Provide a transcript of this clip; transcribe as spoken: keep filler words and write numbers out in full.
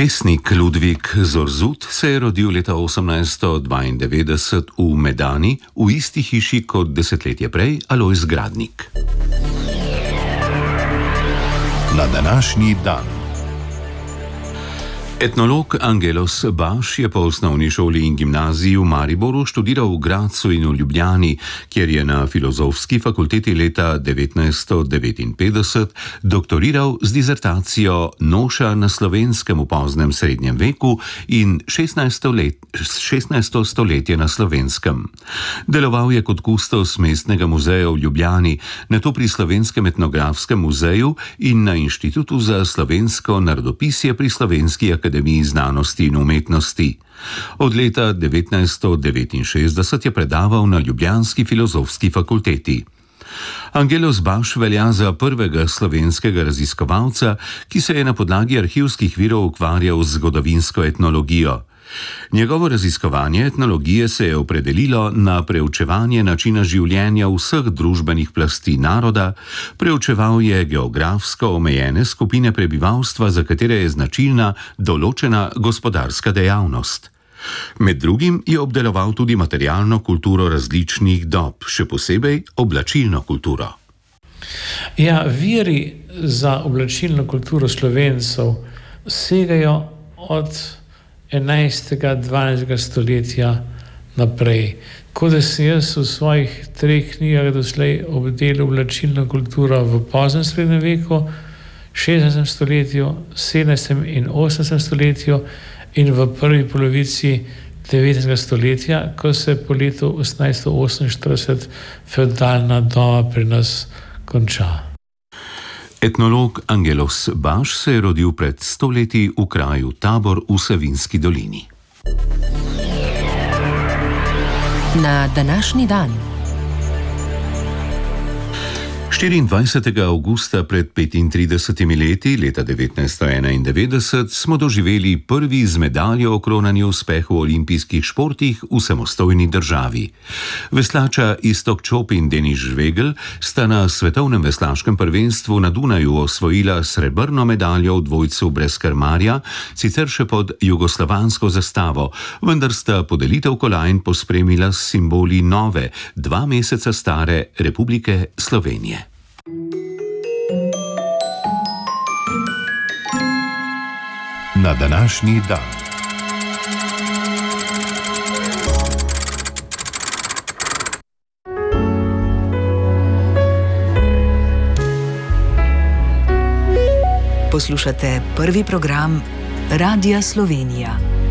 Pesnik Ludwik Zorzut se je rodil leta osemnajststo dvaindevetdeset v Medani, v isti hiši kot desetletje prej Alojz Gradnik. Na današnji dan. Etnolog Angelos Baš je po osnovni šoli in gimnaziji v Mariboru študiral v Gradcu in v Ljubljani, kjer je na Filozofski fakulteti leta devetnajststo devetinpetdeset doktoriral z dizertacijo Noša na slovenskem v poznem srednjem veku in šestnajsto, let, šestnajsto stoletje na slovenskem. Deloval je kot kustos Mestnega muzeja v Ljubljani, nato pri Slovenskem etnografskem muzeju in na Inštitutu za slovensko narodopisje pri Slovenski akademiji Akademiji znanosti in umetnosti. Od leta devetnajststo devetinšestdeset je predaval na ljubljanski filozofski fakulteti. Angelos Baš velja za prvega slovenskega raziskovalca, ki se je na podlagi arhivskih virov ukvarjal z zgodovinsko etnologijo. Njegovo raziskovanje etnologije se je opredelilo na preučevanje načina življenja vseh družbenih plasti naroda, preučeval je geografsko omejene skupine prebivalstva, za katere je značilna določena gospodarska dejavnost. Med drugim je obdeloval tudi materialno kulturo različnih dob, še posebej oblačilno kulturo. Ja, viri za oblačilno kulturo Slovencev segajo od enajstega, dvanajstega stoletja naprej. Ko da sem jaz v svojih treh knjigah doslej obdelal oblačilno kulturo v poznem srednjem veku, šestnajstem stoletju, sedemnajstem in osemnajstem stoletju in v prvi polovici devetnajstega stoletja, ko se po letu osemnajststo oseminštirideset fevdalna doba pri nas konča. Etnolog Angelos Baš se je rodil pred sto leti v kraju Tabor v Savinjski dolini. Na današnji dan. štiriindvajsetega avgusta pred petintridesetimi leti, leta devetnajststo enaindevetdeset, smo doživeli prvi z medaljo okronani uspeh v olimpijskih športih v samostojni državi. Veslača Iztok Čop in Denis Žvegel sta na svetovnem veslaškem prvenstvu na Dunaju osvojila srebrno medaljo v dvojcu brez krmarja, sicer še pod jugoslovansko zastavo, vendar sta podelitev kolajn pospremila s simboli nove, dva meseca stare Republike Slovenije. Na današnji dan. Poslušate prvi program Radia Slovenija.